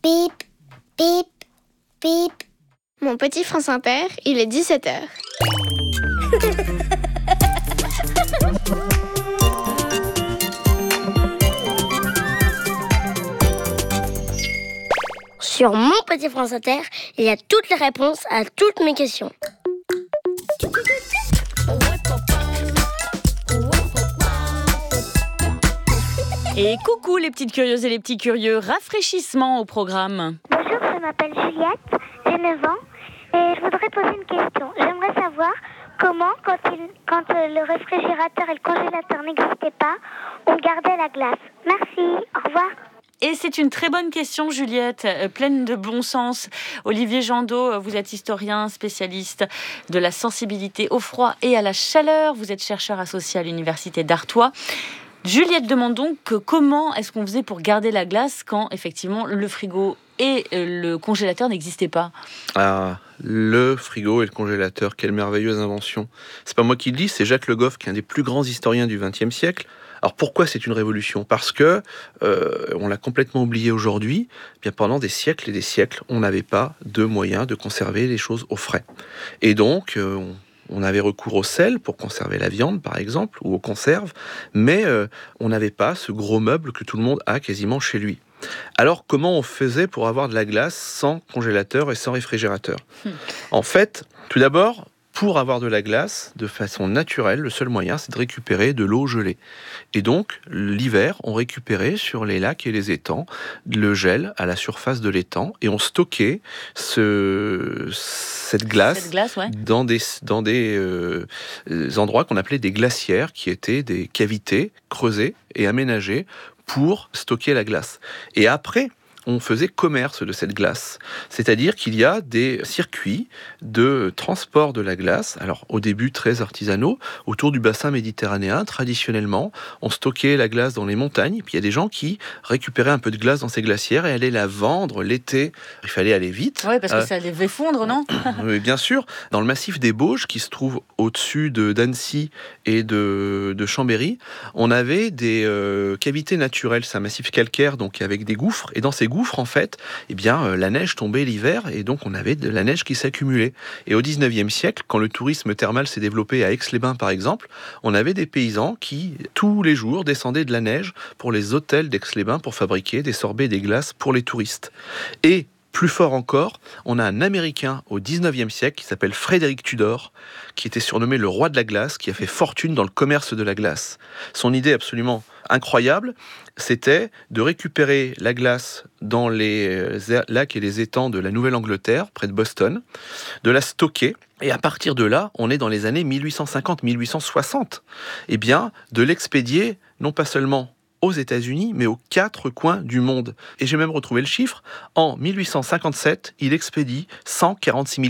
Bip, bip, bip. Mon petit France Inter, il est 17h. Sur mon petit France Inter, il y a toutes les réponses à toutes mes questions. Et coucou les petites curieuses et les petits curieux, rafraîchissement au programme. Bonjour, je m'appelle Juliette, j'ai 9 ans et je voudrais poser une question. J'aimerais savoir comment, quand le réfrigérateur et le congélateur n'existaient pas, on gardait la glace. Merci, au revoir. Et c'est une très bonne question, Juliette, pleine de bon sens. Olivier Jandot, vous êtes historien, spécialiste de la sensibilité au froid et à la chaleur. Vous êtes chercheur associé à l'université d'Artois. Juliette demande donc comment est-ce qu'on faisait pour garder la glace quand, effectivement, le frigo et le congélateur n'existaient pas. Ah, le frigo et le congélateur, quelle merveilleuse invention. C'est pas moi qui le dis, c'est Jacques Le Goff, qui est un des plus grands historiens du XXe siècle. Alors pourquoi c'est une révolution ? Parce que on l'a complètement oublié aujourd'hui. Bien pendant des siècles et des siècles, on n'avait pas de moyens de conserver les choses au frais. Et donc on avait recours au sel pour conserver la viande, par exemple, ou aux conserves, mais on n'avait pas ce gros meuble que tout le monde a quasiment chez lui. Alors, comment on faisait pour avoir de la glace sans congélateur et sans réfrigérateur ? En fait, tout d'abord, pour avoir de la glace, de façon naturelle, le seul moyen, c'est de récupérer de l'eau gelée. Et donc, l'hiver, on récupérait sur les lacs et les étangs le gel à la surface de l'étang, et on stockait cette glace ouais. dans des endroits qu'on appelait des glacières, qui étaient des cavités creusées et aménagées pour stocker la glace. Et après, on faisait commerce de cette glace. C'est-à-dire qu'il y a des circuits de transport de la glace, alors au début très artisanaux, autour du bassin méditerranéen. Traditionnellement, on stockait la glace dans les montagnes, puis il y a des gens qui récupéraient un peu de glace dans ces glacières et allaient la vendre l'été. Il fallait aller vite. Oui, parce que ça devait fondre, non ? Oui, bien sûr. Dans le massif des Bauges, qui se trouve au-dessus d'Annecy et de Chambéry, on avait des cavités naturelles. C'est un massif calcaire, donc avec des gouffres. Et dans ces gouffres, en fait, la neige tombait l'hiver et donc on avait de la neige qui s'accumulait. Et au 19e siècle, quand le tourisme thermal s'est développé à Aix-les-Bains, par exemple, on avait des paysans qui, tous les jours, descendaient de la neige pour les hôtels d'Aix-les-Bains pour fabriquer des sorbets et des glaces pour les touristes. Et plus fort encore, on a un Américain au 19e siècle qui s'appelle Frédéric Tudor, qui était surnommé le roi de la glace, qui a fait fortune dans le commerce de la glace. Son idée absolument incroyable, c'était de récupérer la glace dans les lacs et les étangs de la Nouvelle-Angleterre, près de Boston, de la stocker, et à partir de là, on est dans les années 1850-1860, de l'expédier, non pas seulement aux États-Unis, mais aux 4 coins du monde. Et j'ai même retrouvé le chiffre. En 1857, il expédie 146 000